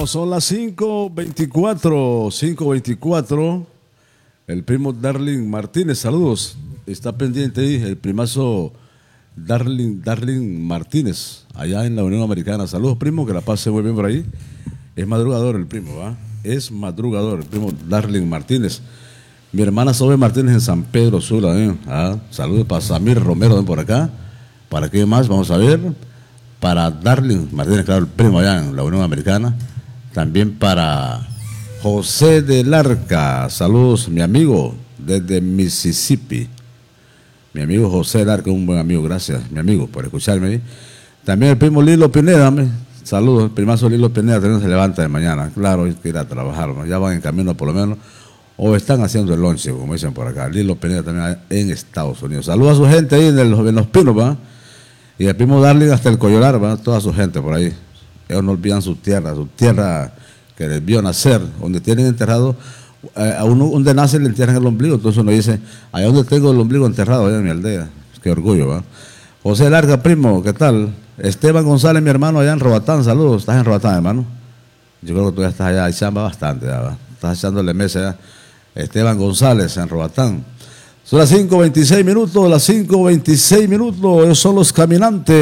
son las 5:24. El primo Darling Martínez, saludos. Está pendiente ahí el primazo Darling Martínez, allá en la Unión Americana. Saludos, primo, que la pase muy bien por ahí. Es madrugador el primo, ¿va? Es madrugador el primo Darling Martínez. Mi hermana Sobe Martínez en San Pedro Sula, saludos para Samir Romero por acá. ¿Para qué más? Vamos a ver. Para Darling Martínez, claro, el primo allá en la Unión Americana. También para José del Arca. Saludos, mi amigo, desde Mississippi. Mi amigo José del Arca, un buen amigo, gracias, mi amigo, por escucharme ahí. También el primo Lilo Pineda, saludos, el primazo Lilo Pineda también se levanta de mañana. Claro, hay que ir a trabajar, ya van en camino por lo menos. O están haciendo el lonche, como dicen por acá. Lilo Pineda también en Estados Unidos. Saludos a su gente ahí en los Pinos, ¿va? Y el primo Darling hasta el Coyolar, ¿va? Toda su gente por ahí. Ellos no olvidan su tierra que les vio nacer, donde tienen enterrado, a uno donde nace le entierran el ombligo. Entonces uno dice, allá donde tengo el ombligo enterrado, allá en mi aldea. Qué orgullo, ¿va? José Larga, primo, ¿qué tal? Esteban González, mi hermano, allá en Roatán, saludos. ¿Estás en Roatán, hermano? Yo creo que tú ya estás allá, y chamba bastante, ¿va? Estás echándole meses allá. Esteban González en Roatán. Son las 5:26, las 5:26, ellos son los caminantes.